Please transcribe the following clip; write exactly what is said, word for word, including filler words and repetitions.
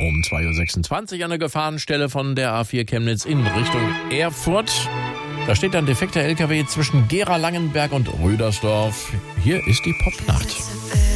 Um zwei Uhr sechsundzwanzig an der Gefahrenstelle von der A vier Chemnitz in Richtung Erfurt. Da steht ein defekter L K W zwischen Gera-Langenberg und Rüdersdorf. Hier ist die Popnacht.